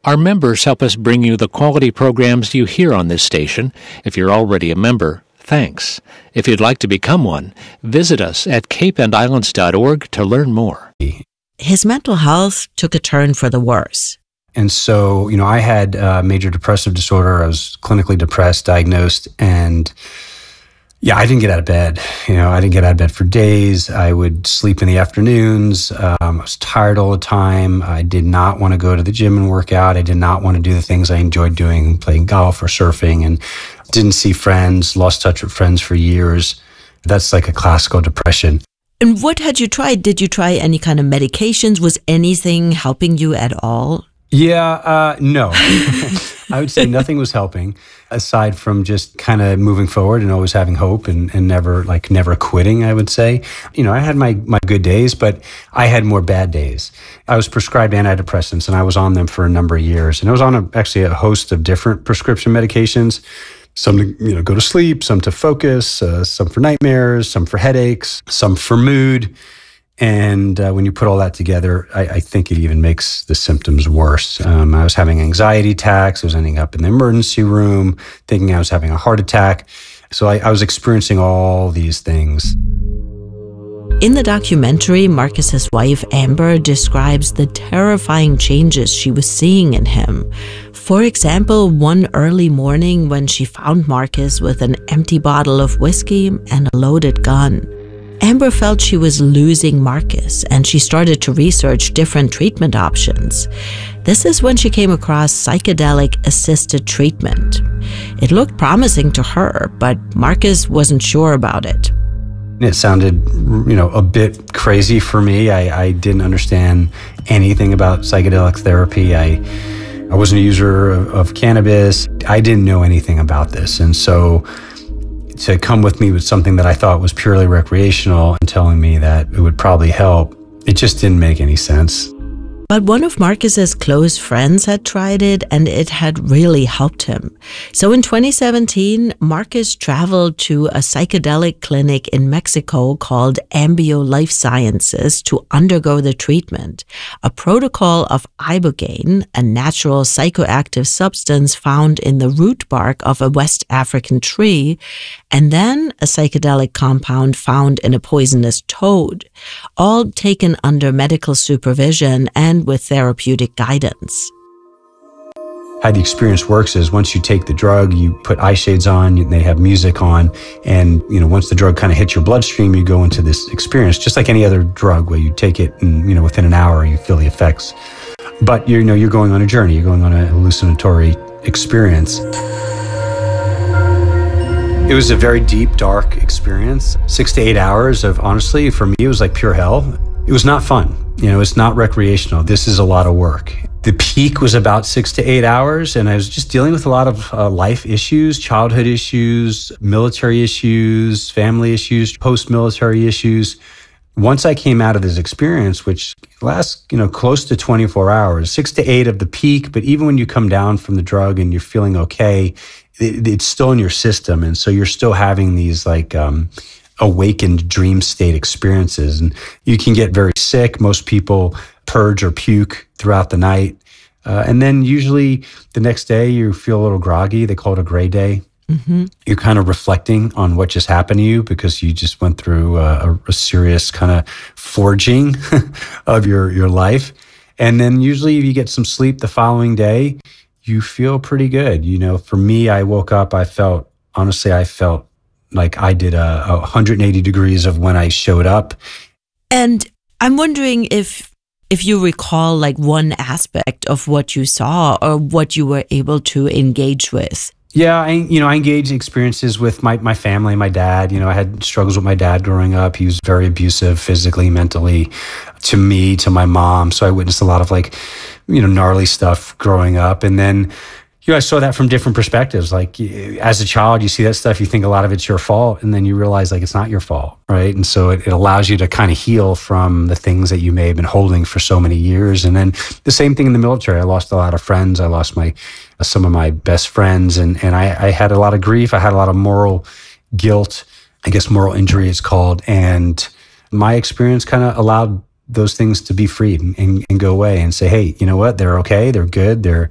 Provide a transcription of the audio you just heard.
Our members help us bring you the quality programs you hear on this station. If you're already a member, thanks. If you'd like to become one, visit us at capeandislands.org to learn more. His mental health took a turn for the worse. And so, I had major depressive disorder. I was clinically depressed, diagnosed, and I didn't get out of bed. I didn't get out of bed for days. I would sleep in the afternoons. I was tired all the time. I did not want to go to the gym and work out. I did not want to do the things I enjoyed doing, playing golf or surfing, and didn't see friends, lost touch with friends for years. That's like a classical depression. And what had you tried? Did you try any kind of medications? Was anything helping you at all? No. I would say nothing was helping aside from just kind of moving forward and always having hope and never quitting, I would say. I had my good days, but I had more bad days. I was prescribed antidepressants and I was on them for a number of years. And I was on actually a host of different prescription medications, some to go to sleep, some to focus, some for nightmares, some for headaches, some for mood. And when you put all that together, I think it even makes the symptoms worse. I was having anxiety attacks. I was ending up in the emergency room, thinking I was having a heart attack. So I was experiencing all these things. In the documentary, Marcus's wife, Amber, describes the terrifying changes she was seeing in him. For example, one early morning when she found Marcus with an empty bottle of whiskey and a loaded gun. Amber felt she was losing Marcus, and she started to research different treatment options. This is when she came across psychedelic-assisted treatment. It looked promising to her, but Marcus wasn't sure about it. It sounded, a bit crazy for me. I didn't understand anything about psychedelic therapy. I wasn't a user of cannabis. I didn't know anything about this, and so to come with me with something that I thought was purely recreational and telling me that it would probably help, it just didn't make any sense. But one of Marcus's close friends had tried it, and it had really helped him. So in 2017, Marcus traveled to a psychedelic clinic in Mexico called Ambio Life Sciences to undergo the treatment, a protocol of ibogaine, a natural psychoactive substance found in the root bark of a West African tree, and then a psychedelic compound found in a poisonous toad, all taken under medical supervision and with therapeutic guidance. How the experience works is once you take the drug, you put eye shades on, they have music on, and once the drug kind of hits your bloodstream, you go into this experience, just like any other drug where you take it and within an hour you feel the effects. But you're going on a journey, you're going on a hallucinatory experience. It was a very deep, dark experience. 6 to 8 hours of, honestly, for me, it was like pure hell. It was not fun. It's not recreational. This is a lot of work. The peak was about 6 to 8 hours, and I was just dealing with a lot of life issues, childhood issues, military issues, family issues, post-military issues. Once I came out of this experience, which lasts, close to 24 hours, 6 to 8 of the peak, but even when you come down from the drug and you're feeling okay, it's still in your system. And so you're still having these awakened dream state experiences. And you can get very sick. Most people purge or puke throughout the night. And then usually the next day you feel a little groggy. They call it a gray day. Mm-hmm. You're kind of reflecting on what just happened to you because you just went through a serious kind of forging of your life. And then usually if you get some sleep the following day, you feel pretty good. For me, I woke up, I felt like I did 180 degrees of when I showed up. And I'm wondering if you recall one aspect of what you saw or what you were able to engage with. Yeah, I engaged experiences with my family, my dad. I had struggles with my dad growing up. He was very abusive physically, mentally, to me, to my mom. So I witnessed a lot of gnarly stuff growing up. And then, I saw that from different perspectives. As a child, you see that stuff, you think a lot of it's your fault, and then you realize it's not your fault, right? And so it allows you to kind of heal from the things that you may have been holding for so many years. And then the same thing in the military. I lost a lot of friends. I lost some of my best friends, and I had a lot of grief. I had a lot of moral guilt, I guess moral injury it's called. And my experience kind of allowed those things to be freed and go away and say, hey, you know what? They're okay. They're good.